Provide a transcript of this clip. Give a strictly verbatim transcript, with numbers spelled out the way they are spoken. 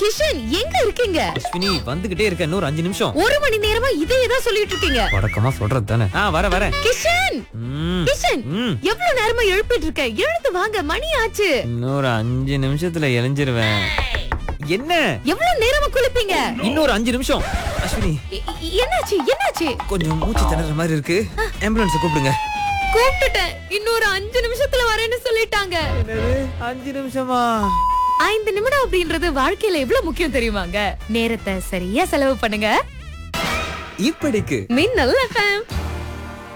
கிஷன் எங்க இருக்கீங்க? அஸ்வினி வந்துகிட்டே இருக்க, இன்னொரு அஞ்சு நிமிஷம். ஒரு மணி நேரமா இதே தான் சொல்லிட்டு இருக்கீங்க. வடக்கமா சொல்றது தானே. ஆ வர வர. கிஷன் ம், கிஷன் ம். எவ்வளவு நேரமா எழுப்பிட்டு இருக்க? எழுந்து வாங்க, மணி ஆச்சு. இன்னொரு அஞ்சு நிமிஷத்துல எழிஞ்சிருவேன். என்ன எவ்வளவு நேரமா குளிப்பீங்க? இன்னொரு அஞ்சு நிமிஷம். அஸ்வினி எ- எ- என்னாச்சு என்னாச்சு? கொஞ்சம் மூச்சு திணற மாதிரி இருக்கு. ஆம்புலன்ஸ் கூப்பிடுங்க. கூப்பிட்டுட்டேன். இன்னொரு அஞ்சு நிமிஷத்துல வரேன்னு சொல்லிட்டாங்க. என்னது அஞ்சு நிமிஷமா? ஐந்து நிமிடம் அப்படின்றது வாழ்க்கையில எவ்வளவு முக்கியம் தெரியுமாங்க? நேரத்தை சரியா செலவு பண்ணுங்க. இப்படிக்கு மின்னல் எஃப்எம்.